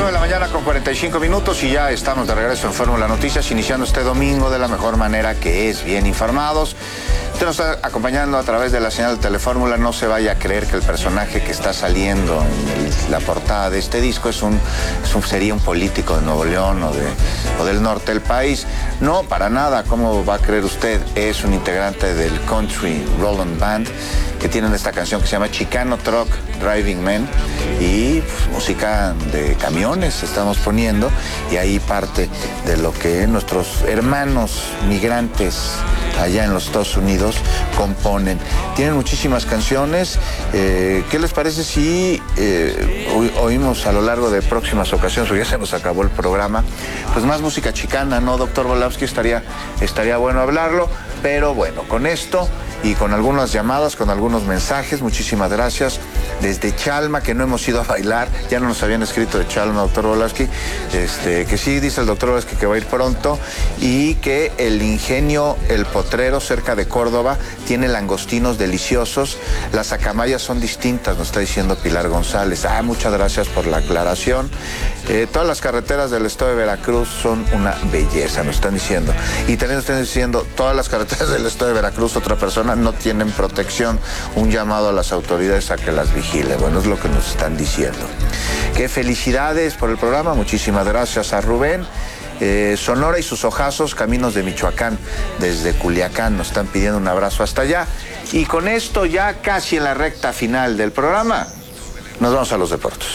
9 de la mañana con 45 minutos y ya estamos de regreso en Fórmula Noticias, iniciando este domingo de la mejor manera, que es bien informados. Usted nos está acompañando a través de la señal de Telefórmula. No se vaya a creer que el personaje que está saliendo en la portada de este disco sería un político de Nuevo León o del norte del país. No, para nada. ¿Cómo va a creer usted? Es un integrante del Country Roland Band, que tienen esta canción que se llama Chicano Truck Driving Men, y pues, música de camiones estamos poniendo, y ahí parte de lo que nuestros hermanos migrantes allá en los Estados Unidos componen. Tienen muchísimas canciones. ¿Qué les parece si oímos a lo largo de próximas ocasiones, porque ya se nos acabó el programa, pues más música chicana, ¿no, doctor Volavsky? Estaría bueno hablarlo, pero bueno, con esto y con algunas llamadas, con algunos mensajes, muchísimas gracias. Desde Chalma, que no hemos ido a bailar, ya no nos habían escrito de Chalma, doctor Volavsky, que sí, dice el doctor Volavsky que va a ir pronto, y que el Ingenio El Potrero, cerca de Córdoba, tiene langostinos deliciosos. Las acamayas son distintas, nos está diciendo Pilar González. Muchas gracias por la aclaración. Todas las carreteras del estado de Veracruz son una belleza, nos están diciendo. Y también nos están diciendo, todas las carreteras del estado de Veracruz, otra persona, no tienen protección. Un llamado a las autoridades a que las vigilen. Bueno, es lo que nos están diciendo. Qué felicidades por el programa. Muchísimas gracias a Rubén. Sonora y sus ojazos, caminos de Michoacán, desde Culiacán, nos están pidiendo un abrazo hasta allá. Y con esto, ya casi en la recta final del programa, nos vamos a los deportes.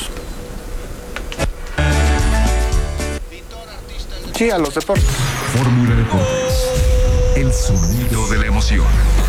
Sí, a los deportes. Fórmula Deportes, el sonido de la emoción.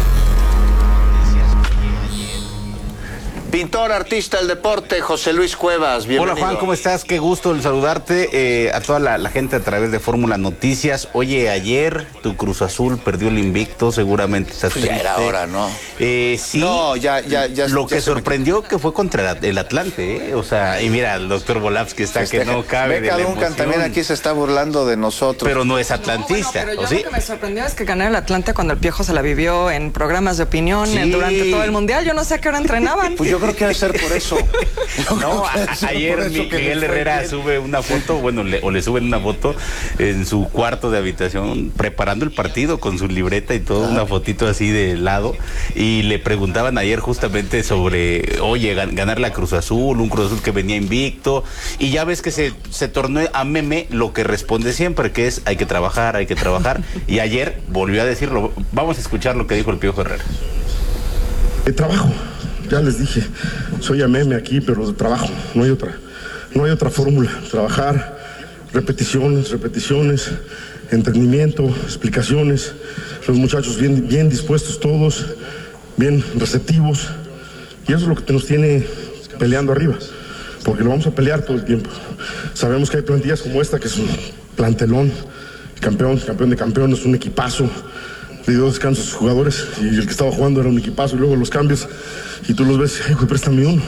Pintor, artista del deporte, José Luis Cuevas, bienvenido. Hola Juan, ¿cómo estás? Qué gusto el saludarte, a toda la gente a través de Fórmula Noticias. Oye, ayer tu Cruz Azul perdió el invicto, seguramente estás pues ya era hora, ¿no? Sí. No, ya. Lo que sorprendió que fue contra el Atlante, O sea, y mira, el doctor Volavsky está que no cabe de la Duncan emoción. También aquí se está burlando de nosotros. Pero no es atlantista, pero ¿o yo sí? lo que me sorprendió es que ganara el Atlante cuando el Piojo se la vivió en programas de opinión durante todo el Mundial. Yo no sé a qué hora entrenaban. Pues yo creo que debe ser por eso. No, ayer Miguel Herrera sube una foto, le suben una foto en su cuarto de habitación preparando el partido con su libreta y todo, una fotito así de lado, y le preguntaban ayer justamente sobre, oye, ganar la Cruz Azul, un Cruz Azul que venía invicto, y ya ves que se tornó a meme lo que responde siempre, que es hay que trabajar, y ayer volvió a decirlo. Vamos a escuchar lo que dijo el Piojo Herrera. Trabajo. Ya les dije, soy a meme aquí, pero de trabajo, no hay otra fórmula. Trabajar, repeticiones, entendimiento, explicaciones. Los muchachos bien dispuestos todos, bien receptivos. Y eso es lo que nos tiene peleando arriba, porque lo vamos a pelear todo el tiempo. Sabemos que hay plantillas como esta, que es un plantelón, campeón de campeones, un equipazo. Le dio descanso a sus jugadores y el que estaba jugando era un equipazo, y luego los cambios y tú los ves, ay, güey, préstame uno.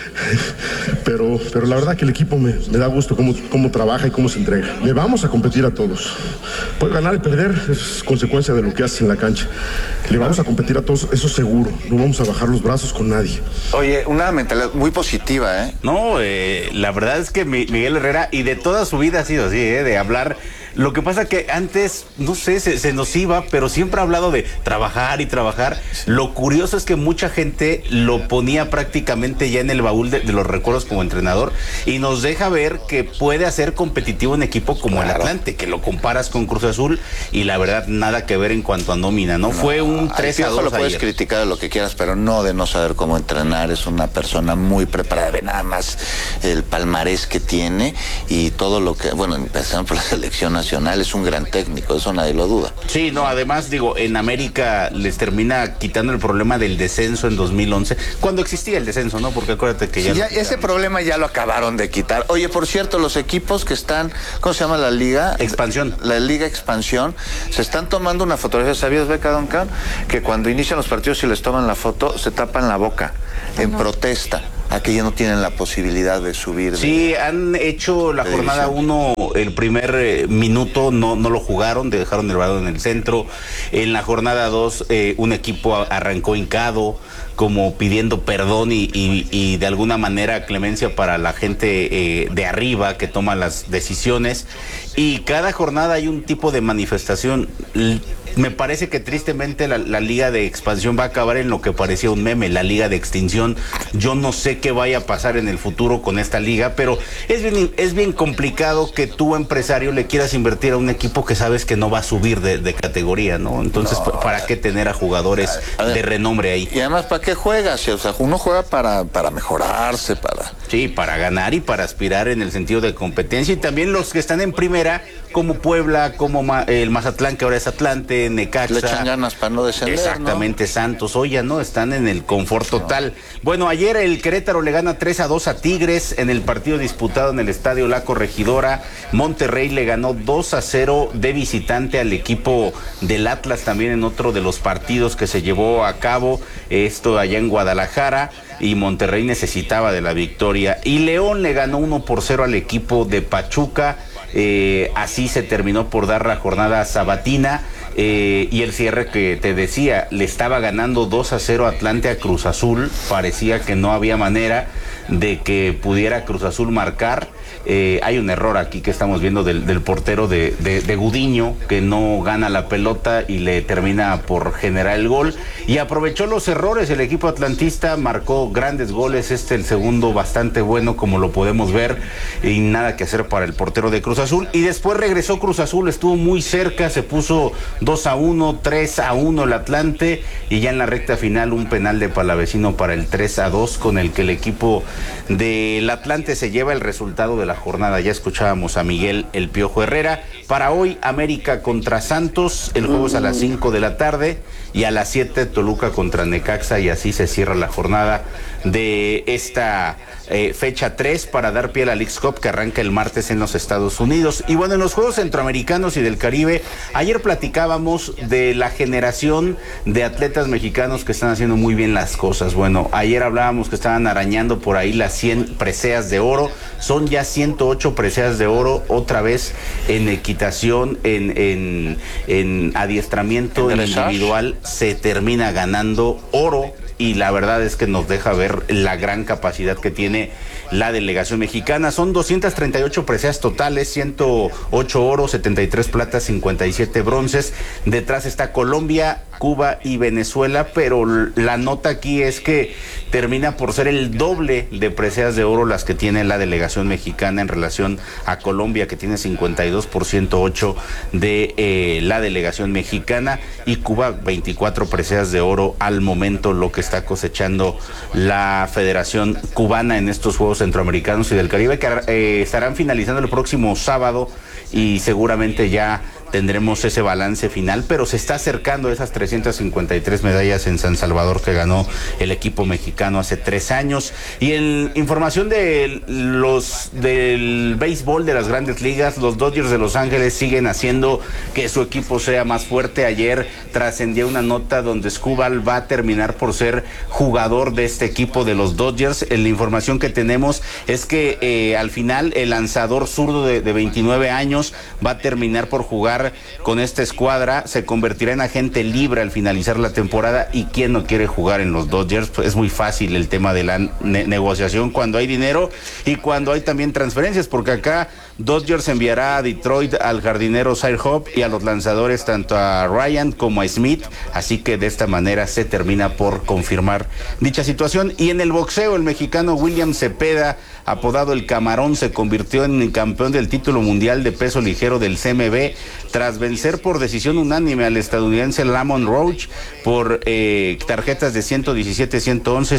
Pero la verdad que el equipo me da gusto cómo trabaja y cómo se entrega. Le vamos a competir a todos. Puede ganar y perder, es consecuencia de lo que haces en la cancha. Le vamos a competir a todos, eso seguro. No vamos a bajar los brazos con nadie. Oye, una mentalidad muy positiva, ¿eh? No, la verdad es que Miguel Herrera, y de toda su vida ha sido así, de hablar. Lo que pasa que antes, no sé, se nos iba, pero siempre ha hablado de trabajar y trabajar. Lo curioso es que mucha gente lo ponía prácticamente ya en el baúl de los recuerdos como entrenador, y nos deja ver que puede hacer competitivo un equipo como el Atlante, que lo comparas con Cruz Azul, y la verdad nada que ver en cuanto a nómina, ¿no? Fue un 3-2 lo puedes ayer. criticar de lo que quieras, pero no de no saber cómo entrenar. Es una persona muy preparada, ve nada más el palmarés que tiene y todo lo que, bueno, empezando por la selección nacional, es un gran técnico, eso nadie lo duda. Sí, no, además, digo, en América les termina quitando el problema del descenso en 2011, cuando existía el descenso, ¿no? Porque acuérdate que ya ese problema ya lo acabaron de quitar. Oye, por cierto, los equipos que están, ¿cómo se llama la liga? Expansión. La Liga Expansión, se están tomando una fotografía. ¿Sabías, Beca Duncan, que cuando inician los partidos y les toman la foto, se tapan la boca en protesta? a que ya no tienen la posibilidad de subir. Sí, han hecho la jornada 1, el primer minuto no lo jugaron, dejaron el balón en el centro. En la jornada 2 un equipo arrancó hincado, como pidiendo perdón y de alguna manera clemencia para la gente de arriba que toma las decisiones. Y cada jornada hay un tipo de manifestación. Me parece que tristemente la liga de expansión va a acabar en lo que parecía un meme, la liga de extinción. Yo no sé qué vaya a pasar en el futuro con esta liga, pero es bien complicado que tú, empresario, le quieras invertir a un equipo que sabes que no va a subir de categoría, ¿no? Entonces, no, ¿para qué tener a jugadores de renombre ahí? Y además, ¿para qué juegas? O sea, uno juega para mejorarse, para... Sí, para ganar y para aspirar en el sentido de competencia. Y también los que están en primera, como Puebla, como el Mazatlán, que ahora es Atlante, Necaxa. Le echan ganas para no descender, exactamente, ¿no? Santos, Oya, ¿no? Están en el confort total. Bueno, ayer el Querétaro le gana 3-2 a Tigres en el partido disputado en el Estadio La Corregidora. Monterrey le ganó 2-0 de visitante al equipo del Atlas, también en otro de los partidos que se llevó a cabo, esto allá en Guadalajara, y Monterrey necesitaba de la victoria. Y León le ganó 1-0 al equipo de Pachuca. Así se terminó por dar la jornada sabatina. Y el cierre que te decía, le estaba ganando 2-0 Atlante a Cruz Azul. Parecía que no había manera de que pudiera Cruz Azul marcar. Hay un error aquí que estamos viendo del portero de Gudiño, que no gana la pelota y le termina por generar el gol. Y aprovechó los errores el equipo atlantista, marcó grandes goles, el segundo bastante bueno, como lo podemos ver, y nada que hacer para el portero de Cruz Azul. Y después regresó Cruz Azul, estuvo muy cerca, se puso 2-1, 3-1 el Atlante, y ya en la recta final un penal de Palavecino para el 3-2, con el que el equipo del Atlante se lleva el resultado de la jornada. Ya escuchábamos a Miguel El Piojo Herrera. Para hoy, América contra Santos, el juego es a las 5 de la tarde, y a las 7 Toluca contra Necaxa, y así se cierra la jornada de esta fecha 3 para dar pie a la Leagues Cup, que arranca el martes en los Estados Unidos. Y bueno, en los Juegos Centroamericanos y del Caribe, ayer platicábamos de la generación de atletas mexicanos que están haciendo muy bien las cosas. Bueno, ayer hablábamos que estaban arañando por ahí las 100 preseas de oro, son ya 108 preseas de oro, otra vez en equitación, en adiestramiento individual, se termina ganando oro. Y la verdad es que nos deja ver la gran capacidad que tiene la delegación mexicana. Son 238 preseas totales, 108 oros, 73 platas, 57 bronces. Detrás está Colombia, Cuba y Venezuela, pero la nota aquí es que termina por ser el doble de preseas de oro las que tiene la delegación mexicana en relación a Colombia, que tiene 52% de la delegación mexicana, y Cuba 24 preseas de oro al momento, lo que está cosechando la Federación Cubana en estos Juegos Centroamericanos y del Caribe, que estarán finalizando el próximo sábado, y seguramente ya tendremos ese balance final, pero se está acercando a esas 353 medallas en San Salvador que ganó el equipo mexicano hace 3 años. Y en información del béisbol de las Grandes Ligas, los Dodgers de Los Ángeles siguen haciendo que su equipo sea más fuerte. Ayer trascendió una nota donde Skubal va a terminar por ser jugador de este equipo de los Dodgers. La información que tenemos es que al final el lanzador zurdo de 29 años va a terminar por jugar con esta escuadra, se convertirá en agente libre al finalizar la temporada. ¿Y quién no quiere jugar en los Dodgers? Pues es muy fácil el tema de la negociación cuando hay dinero y cuando hay también transferencias, porque acá Dodgers enviará a Detroit al jardinero Sire Hope y a los lanzadores tanto a Ryan como a Smith, así que de esta manera se termina por confirmar dicha situación. Y en el boxeo, el mexicano William Cepeda, apodado El Camarón, se convirtió en el campeón del título mundial de peso ligero del CMB tras vencer por decisión unánime al estadounidense Lamont Roach por tarjetas de 117-111,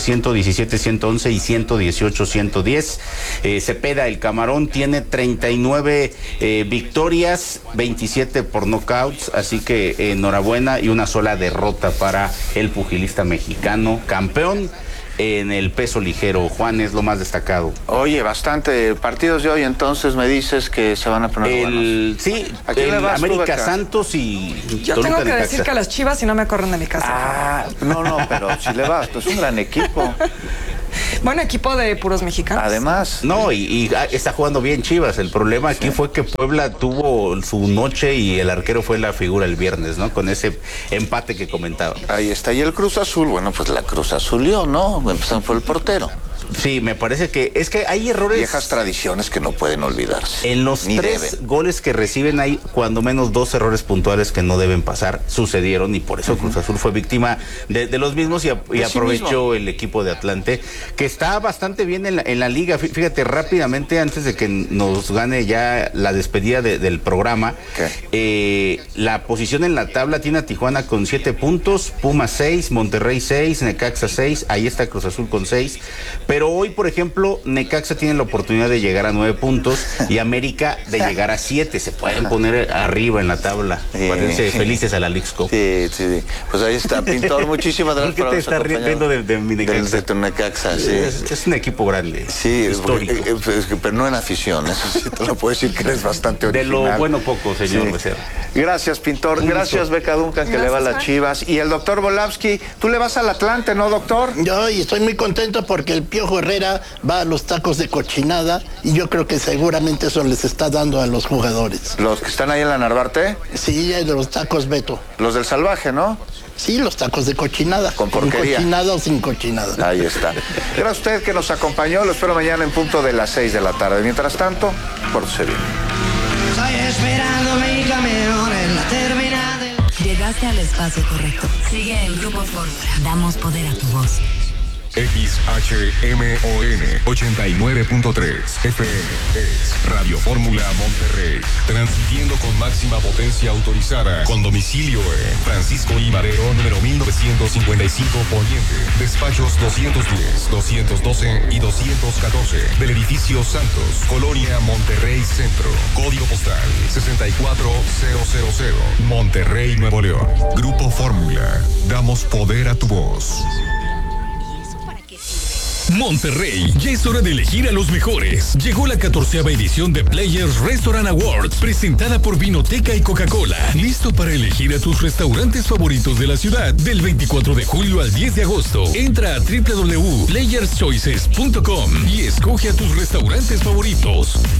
117-111 y 118-110. Cepeda, El Camarón, tiene 39 victorias, 27 por knockouts, así que enhorabuena, y una sola derrota para el pugilista mexicano, campeón en el peso ligero. Juan, es lo más destacado. Oye, bastante partidos de hoy, entonces me dices que se van a poner buenos. Sí, América Santos y yo Toluca, tengo que Necaxa. decir que a las Chivas si no me corren de mi casa. No, pero si le vas, pues es un gran equipo. Bueno, equipo de puros mexicanos. Además. No, y está jugando bien Chivas. El problema aquí fue que Puebla tuvo su noche y el arquero fue la figura el viernes, ¿no? Con ese empate que comentaba. Ahí está. Y el Cruz Azul, bueno, pues la Cruz Azulió, ¿no? Empezando por el portero. Sí, me parece que es que hay errores. Viejas tradiciones que no pueden olvidarse. En los Ni 3 deben. goles que reciben hay cuando menos 2 errores puntuales que no deben pasar. Sucedieron y por eso Cruz Azul fue víctima de los mismos y aprovechó el equipo de Atlante, que está bastante bien en la liga. Fíjate, rápidamente, antes de que nos gane ya la despedida del programa, la posición en la tabla tiene a Tijuana con 7 puntos, Pumas 6, Monterrey 6, Necaxa 6, ahí está Cruz Azul con 6. Pero hoy, por ejemplo, Necaxa tiene la oportunidad de llegar a 9 puntos y América de llegar a 7. Se pueden poner arriba en la tabla. Parece felices a la Lixco. Sí. Pues ahí está, Pintor. Muchísimas gracias por habernos acompañado. ¿Por qué te estás riendo de mi Necaxa? De tu Necaxa, sí. Es un equipo grande. Sí, histórico. Pero no en afición. Eso sí te lo puedo decir que eres bastante original. De lo bueno poco, señor Becerra. Gracias, Pintor. Gracias, Beca Duncan, que le va a las Chivas. Y el doctor Volavsky, tú le vas al Atlante, ¿no, doctor? Yo estoy muy contento porque el Piojo Herrera va a los tacos de cochinada y yo creo que seguramente eso les está dando a los jugadores. ¿Los que están ahí en la Narvarte? Sí, de los tacos Beto. Los del Salvaje, ¿no? Sí, los tacos de cochinada. Con porquería. Cochinada o sin cochinada. Ahí está. Gracias a usted que nos acompañó. Lo espero mañana en punto de las 6 de la tarde. Mientras tanto, pórtese bien. Estoy esperando mi camión en la terminal. Llegaste al espacio correcto. Sigue en Grupo Fórmula. Damos poder a tu voz. XHMON 89.3 FM es Radio Fórmula Monterrey, transmitiendo con máxima potencia autorizada, con domicilio en Francisco I. Madero, número 1955 Poniente, despachos 210, 212 y 214 del edificio Santos, Colonia Monterrey Centro, código postal 64000, Monterrey, Nuevo León. Grupo Fórmula, damos poder a tu voz. Monterrey, ya es hora de elegir a los mejores. Llegó la 14ª edición de Players Restaurant Awards, presentada por Vinoteca y Coca-Cola. Listo para elegir a tus restaurantes favoritos de la ciudad del 24 de julio al 10 de agosto. Entra a www.playerschoices.com y escoge a tus restaurantes favoritos.